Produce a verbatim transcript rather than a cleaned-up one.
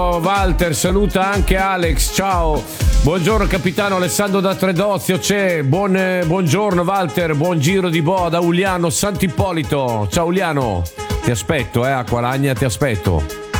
Walter, saluta anche Alex, ciao. Buongiorno capitano Alessandro da Tredozio, c'è. Buon, eh, buongiorno Walter, buon giro di boa da Uliano Sant'Ippolito. Ciao Uliano, ti aspetto, eh, a Quaragna ti aspetto.